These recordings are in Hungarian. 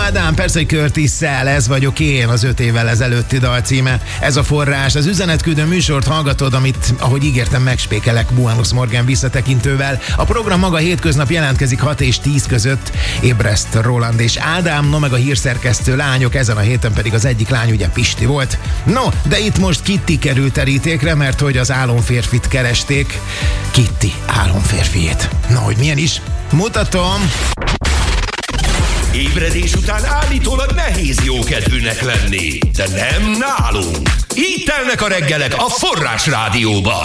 Ádám, persze, hogy Curtis-szel, ez vagyok én, az 5 évvel ezelőtti dal címe. Ez a forrás, az üzenetküldő műsort hallgatod, amit, ahogy ígértem, megspékelek Buenos Morgan visszatekintővel. A program maga hétköznap jelentkezik 6 és 10 között. Ébreszt Roland és Ádám, no meg a hírszerkesztő lányok, ezen a héten pedig az egyik lány ugye Pisti volt. No, de itt most Kitty került terítékre, mert hogy az álomférfit keresték. Kitty álomférfiét. Na, hogy milyen is? Mutatom! Ébredés után állítólag nehéz jókedvűnek lenni, de nem nálunk. Így telnek a reggelek a Forrás Rádióban.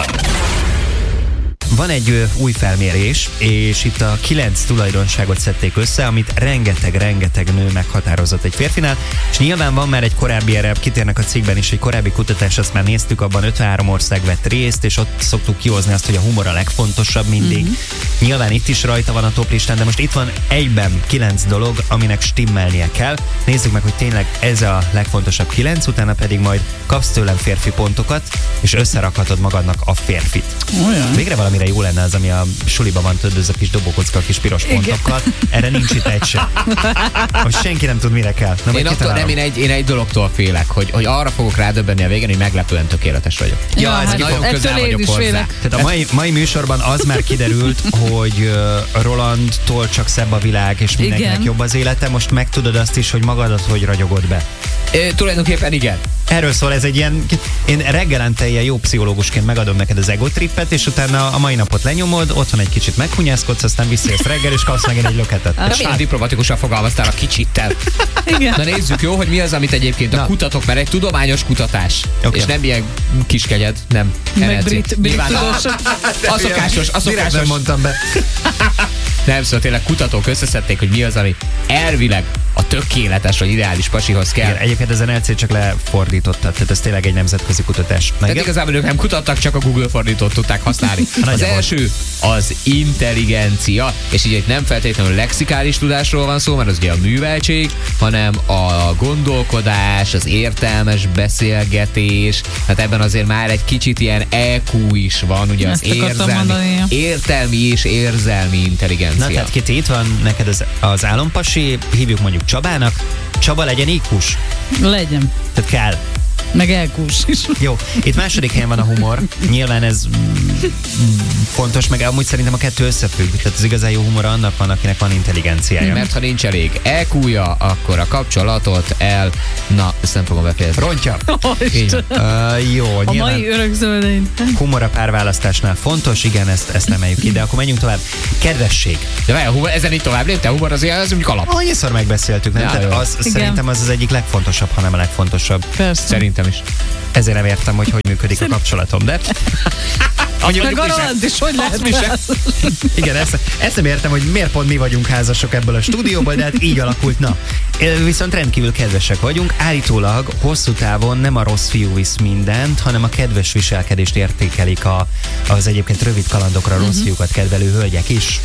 Van egy új felmérés, és itt a 9 tulajdonságot szedték össze, amit rengeteg nő meghatározott egy férfinál, és nyilván van már egy korábbi, erre kitérnek a cikkben is, egy korábbi kutatás, azt már néztük, abban 53 ország vett részt, és ott szoktuk kihozni azt, hogy a humor a legfontosabb mindig. Nyilván itt is rajta van a toplistán, de most itt van egyben 9 dolog, aminek stimmelnie kell. Nézzük meg, hogy tényleg ez a legfontosabb 9, utána pedig majd kapsz tőlem férfi pontokat, és összerakhatod magadnak a férfit. Olyan. Végre valamire jó lenne az, ami a suliban van, tudod, ez a kis dobókocka, a kis piros pontokkal. Erre nincs itt egy sem. Most senki nem tud, mire kell. Na, én egy dologtól félek, hogy arra fogok rádöbbenni a végén, hogy meglepően tökéletes vagyok. Ja, ez nagyon közel vagyok hozzá. Tehát a mai műsorban az már kiderült, hogy Rolandtól csak szebb a világ, és mindenkinek jobb az élete. Most megtudod azt is, hogy magadat hogy ragyogod be. Tulajdonképpen igen. Erről szól ez egy ilyen, én reggelente ilyen jó pszichológusként megadom neked az egotrippet, és utána a mai napot lenyomod, otthon egy kicsit meghunyászkodsz, aztán visszajössz reggel, és kapsz meg egy löketet. Milyen diplomatikusan fogalmaztál a kicsittel. Igen. Na nézzük, jó, hogy mi az, amit egyébként a kutatok, mert egy tudományos kutatás. Okay. És nem ilyen kiskegyed, nem. Meg brit tudósok. Aszokásos. Nem mondtam be. Nem, szóval tényleg kutatók összeszedték, hogy mi az, ami elvileg a tökéletes vagy ideális pasihoz kell. Igen, egyébként ezen LC csak lefordítottad, tehát ez tényleg egy nemzetközi kutatás. Tehát igazából ők nem kutattak, csak a Google fordítót tudták használni. Az első az intelligencia, és így nem feltétlenül lexikális tudásról van szó, mert az ugye a műveltség, hanem a gondolkodás, az értelmes beszélgetés, tehát ebben azért már egy kicsit ilyen EQ is van, ugye az értelmi és érzelmi intelligencia. Na tehát Kitty, itt van neked az álompasi, hívjuk mondjuk Csabának. Csaba legyen IQ-s? Legyen. Tehát kell. Meg elkús is. Jó, itt második helyen van a humor. Nyilván ez fontos, meg amúgy szerintem a kettő összefügg. Tehát az igazán jó humor annak van, akinek van intelligenciája. Mert ha nincs elég EQ-ja, akkor a kapcsolatot Na, ezt nem fogom befejezni. Rontja. Jó, a nyilván mai örökzöldein. Humor a párválasztásnál fontos, igen, ezt emeljük ki, de akkor menjünk tovább. Kedvesség. De várj, ezen itt tovább lépte? Humor az mondjuk alap. Annyiszor megbeszéltük, nem? Tehát szerintem az egyik legfontosabb, hanem a legfontosabb. Persze. Szerintem is. Ezért nem értem, hogy működik a kapcsolatom, de... Meg a Roland is, hogy lehet. Igen, ezt nem értem, hogy miért pont mi vagyunk házasok ebből a stúdióból, de hát így alakult. Na, viszont rendkívül kedvesek vagyunk. Állítólag hosszú távon nem a rossz fiú visz mindent, hanem a kedves viselkedést értékelik az egyébként rövid kalandokra rossz fiúkat kedvelő hölgyek is.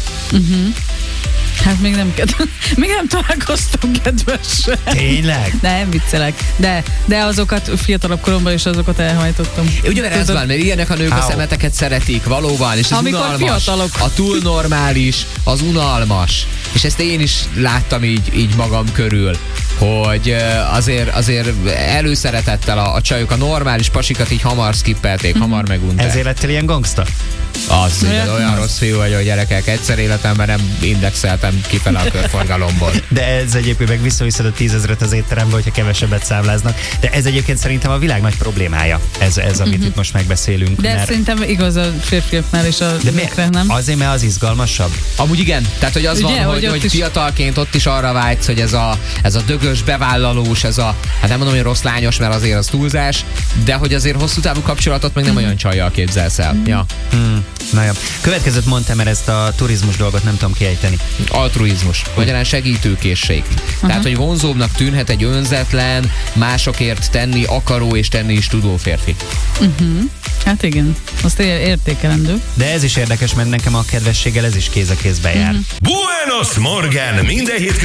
Hát még nem találkoztam kedvessel. Tényleg? Nem, viccelek. De azokat fiatalabb koromban is azokat elhajtottam. Ugyanez ez van, mert ilyenek a nők a szemeteket szeretik, valóban, és ez amikor unalmas. Fiatalok. A túl normális, az unalmas. És ezt én is láttam így magam körül, hogy azért előszeretettel a csajok a normális pasikat így hamar skippelték, hamar megunták. Ezért lettél ilyen gangsta? Az olyan rossz fiú vagy, hogy gyerekek, egyszer életemben nem indexeltem kifele a körforgalomból. De ez egyébként meg visszaviszed a 10 000-et az étterembe, hogyha kevesebbet számláznak. De ez egyébként szerintem a világ nagy problémája, ez amit itt most megbeszélünk. De szerintem igaz a férfiaknál és a nőkre, nem? Azért, mert az izgalmasabb? Amúgy igen. Tehát, hogy az ugye, van, hogy fiatalként ott is arra vágysz, hogy ez a dögös, bevállalós, hát nem mondom, hogy rossz lányos, mert azért az túlzás, de hogy azért hosszú távú kapcsolatot meg nem olyan csajjal képzelsz el. Ja. Na jó. Következőt mondtam, mert ezt a turizmus dolgot nem tudom kiejteni. Altruizmus. Magyarán segítőkészség. Tehát, hogy vonzóbbnak tűnhet egy önzetlen, másokért tenni akaró és tenni is tudó férfi. Hát igen, azt értékelendő. De ez is érdekes, mert nekem a kedvességgel ez is kéz a kézbe jár. Buenos Morgan, minden hét